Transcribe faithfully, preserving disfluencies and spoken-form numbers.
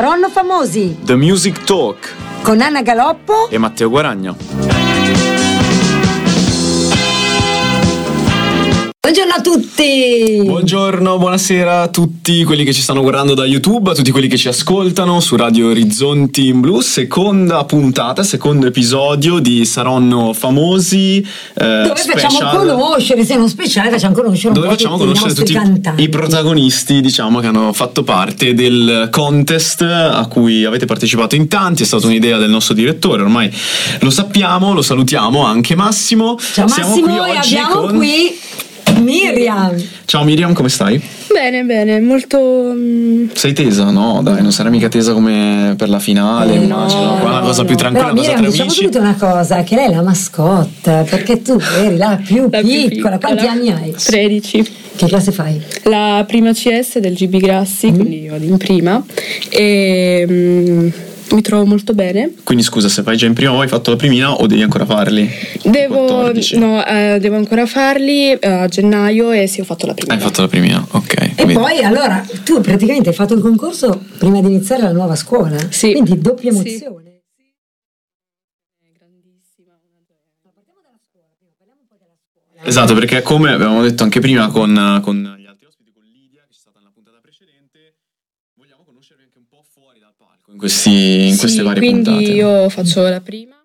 Saronno Famosi, The Music Talk con Anna Galoppo e Matteo Guaragno. Buongiorno a tutti! Buongiorno, buonasera a tutti quelli che ci stanno guardando da YouTube, a tutti quelli che ci ascoltano su Radio Orizzonti in Blu. Seconda puntata, secondo episodio di Saronno Famosi, eh, dove special, facciamo conoscere, se non speciale facciamo conoscere un dove po' facciamo tutti conoscere i nostri tutti cantanti. i protagonisti, diciamo, che hanno fatto parte del contest a cui avete partecipato in tanti. È stata un'idea del nostro direttore, ormai lo sappiamo, lo salutiamo anche Massimo. Ciao Siamo Massimo, qui e oggi abbiamo con... qui Miriam. Ciao Miriam, come stai? Bene, bene, molto... Um... Sei tesa? No, dai, non sarai mica tesa come per la finale, Eh, immagino. no, Qua è una cosa no. più tranquilla, Però una cosa Miriam, tra diciamo amici. subito una cosa, che lei è la mascotte, perché tu eri la più, La più piccola. Quanti piccola. anni hai? tredici. Che classe fai? La prima C S del G B Grassi, mm. quindi vado in prima e um, mi trovo molto bene. Quindi scusa, se fai già in prima, hai fatto la primina o devi ancora farli? Devo, quattordici no, eh, devo ancora farli a gennaio e sì, ho fatto la prima. Hai fatto la primina, ok. E quindi... poi allora tu praticamente hai fatto il concorso prima di iniziare la nuova scuola? Sì. Quindi doppia emozione. Sì. Grandissima. Partiamo dalla scuola, prima parliamo un po' della scuola. Esatto, perché come avevamo detto anche prima con, con gli altri ospiti, con Lidia, che c'è stata nella puntata precedente, vogliamo conoscervi anche un po' fuori dal palco in, questi, in Sì, queste varie quindi puntate. io faccio la prima